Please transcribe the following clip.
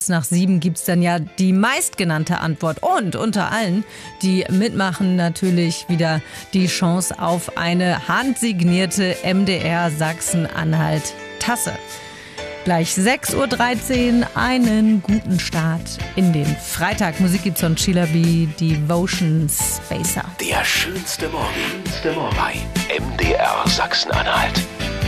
Nach 7 gibt's dann ja die meistgenannte Antwort. Und unter allen, die mitmachen, natürlich wieder die Chance auf eine handsignierte MDR Sachsen-Anhalt-Tasse. Gleich 6.13 Uhr, einen guten Start in den Freitag. Musik gibt's von Sheila B. Devotion Spacer. Der schönste Morgen bei MDR Sachsen-Anhalt.